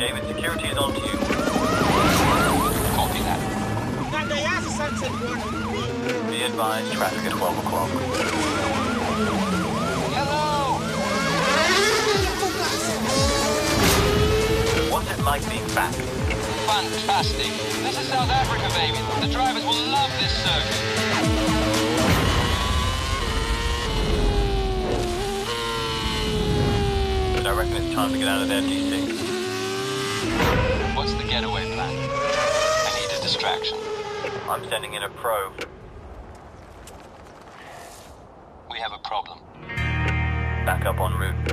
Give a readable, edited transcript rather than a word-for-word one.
David, security is on to you. Copy that. Be advised, traffic at 12 o'clock. Hello! What's it like being back? Fantastic. This is South Africa, baby. The drivers will love this circuit. I reckon it's time to get out of there, DC. What's the getaway plan? I need a distraction. I'm sending in a probe. We have a problem. Back up en route.